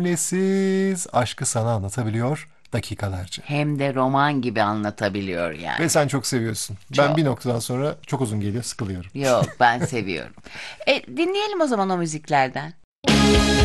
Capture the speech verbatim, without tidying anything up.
cümlesiz aşkı sana anlatabiliyor dakikalarca. Hem de roman gibi anlatabiliyor Ve yani. sen çok seviyorsun. Ben bir Çok. noktadan sonra çok uzun geliyor, sıkılıyorum. Yok, ben seviyorum. E, dinleyelim o zaman o müziklerden.